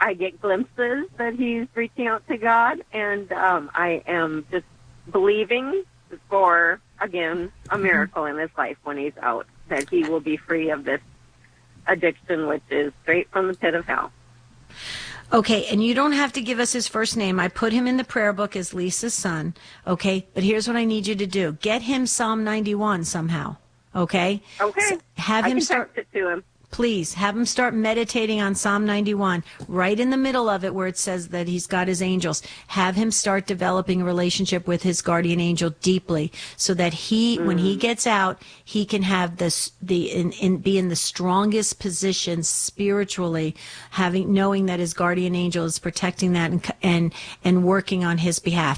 I get glimpses that he's reaching out to God, and I am just believing for, again, a miracle in his life when he's out, that he will be free of this addiction, which is straight from the pit of hell. Okay, and you don't have to give us his first name. I put him in the prayer book as Lisa's son, okay? But here's what I need you to do. Get him Psalm 91 somehow, okay? Okay. So have him start text it to him. Please have him start meditating on Psalm 91, right in the middle of it where it says that he's got his angels. Have him start developing a relationship with his guardian angel deeply so that when he gets out, he can have be in the strongest position spiritually, knowing that his guardian angel is protecting that and working on his behalf.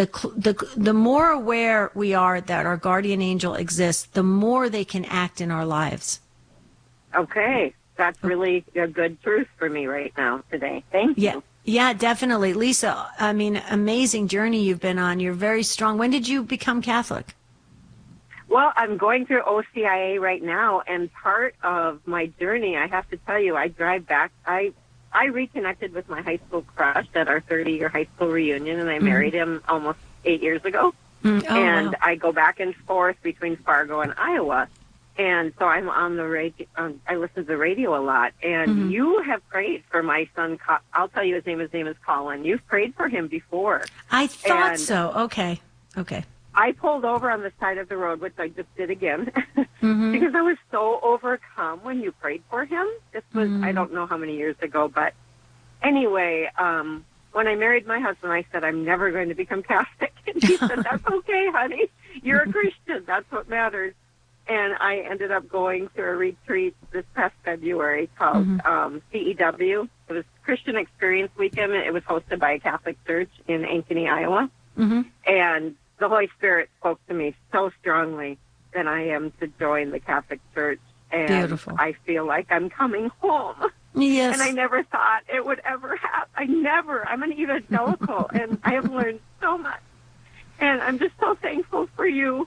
The more aware we are that our guardian angel exists, the more they can act in our lives. Okay, that's really a good truth for me right now today. Thank you. Yeah, definitely. Lisa, I mean, amazing journey you've been on. You're very strong. When did you become Catholic? Well, I'm going through OCIA right now, and part of my journey, I have to tell you, I drive back. I reconnected with my high school crush at our 30-year high school reunion, and I married him almost 8 years ago. Wow. I go back and forth between Fargo and Iowa. And so I'm on the radio. I listen to the radio a lot. And you have prayed for my son. I'll tell you his name is Colin. You've prayed for him before. I thought so. Okay. I pulled over on the side of the road, which I just did again, because I was so overcome when you prayed for him. This was, I don't know how many years ago, but anyway, when I married my husband, I said, I'm never going to become Catholic. And he said, that's okay, honey. You're a Christian. That's what matters. And I ended up going to a retreat this past February called CEW. It was Christian Experience Weekend. It was hosted by a Catholic church in Ankeny, Iowa. And the Holy Spirit spoke to me so strongly that I am to join the Catholic Church. And beautiful. I feel like I'm coming home. Yes. And I never thought it would ever happen. I'm an evangelical, and I have learned so much. And I'm just so thankful for you.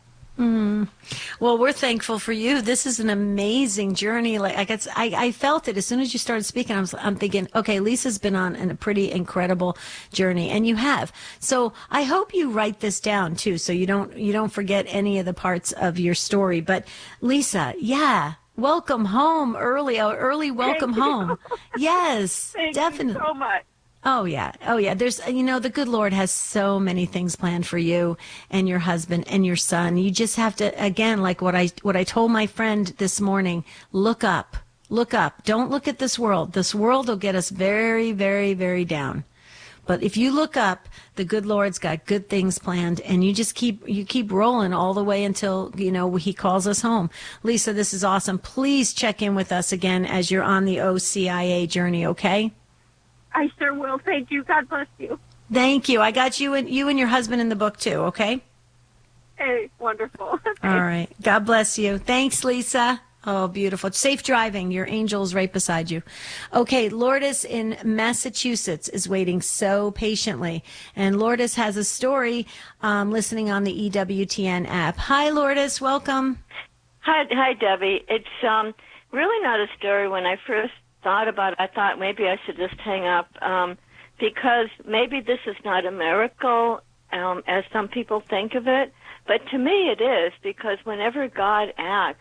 Well, we're thankful for you. This is an amazing journey. I felt it as soon as you started speaking. I'm thinking, okay, Lisa's been on a pretty incredible journey, and you have. So I hope you write this down too, so you don't forget any of the parts of your story. But Lisa, welcome home early welcome home. Yes, Thank definitely. you so much. Oh yeah. There's, the good Lord has so many things planned for you and your husband and your son. You just have to, again, like what I told my friend this morning, look up. Don't look at this world. This world will get us very, very, very down. But if you look up, the good Lord's got good things planned, and you just keep rolling all the way until, he calls us home. Lisa, this is awesome. Please check in with us again as you're on the OCIA journey, okay? I sure will. Thank you. God bless you. Thank you. I got you and your husband in the book too, okay? Hey, wonderful. Okay. All right. God bless you. Thanks, Lisa. Oh, beautiful. Safe driving. Your angel's right beside you. Okay, Lourdes in Massachusetts is waiting so patiently. And Lourdes has a story listening on the EWTN app. Hi, Lourdes. Welcome. Hi, Debbie. It's really not a story. When I first thought about it, I thought maybe I should just hang up because maybe this is not a miracle as some people think of it. But to me it is, because whenever God acts,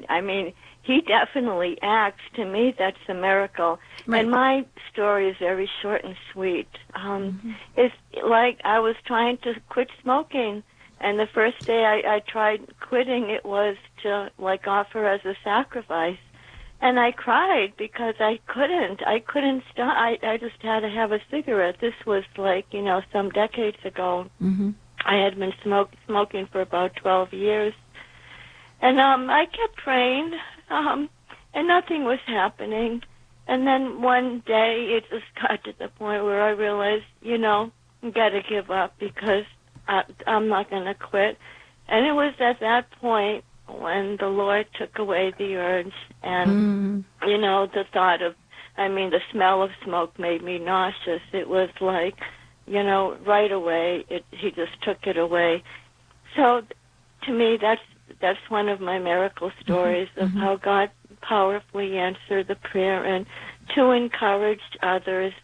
He definitely acts. To me, that's a miracle. Right. And my story is very short and sweet. It's like I was trying to quit smoking, and the first day I tried quitting, it was to offer as a sacrifice. And I cried because I couldn't stop. I just had to have a cigarette. This was some decades ago. I had been smoking for about 12 years. And I kept praying, and nothing was happening. And then one day it just got to the point where I realized, I got to give up because I'm not going to quit. And it was at that point when the Lord took away the urge and, the thought of, the smell of smoke made me nauseous. It was like, right away, He just took it away. So to me, that's one of my miracle stories of how God powerfully answered the prayer, and to encourage others